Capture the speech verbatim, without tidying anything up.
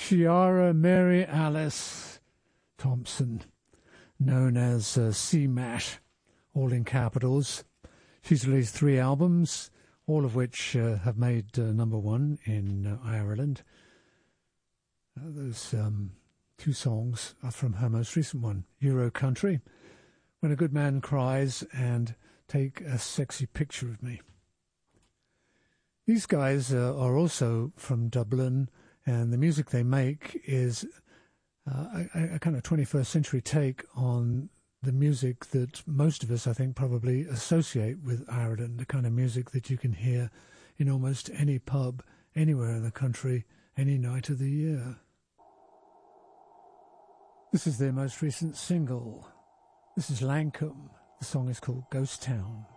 Ciara Mary Alice Thompson, known as uh, C M A T, all in capitals. She's released three albums, all of which uh, have made uh, number one in uh, Ireland. Uh, those um, two songs are from her most recent one, Euro Country, When a Good Man Cries, and Take a Sexy Picture of Me. These guys uh, are also from Dublin, and the music they make is uh, a, a kind of twenty-first century take on the music that most of us, I think, probably associate with Ireland, the kind of music that you can hear in almost any pub, anywhere in the country, any night of the year. This is their most recent single. This is Lancome. The song is called Ghost Town.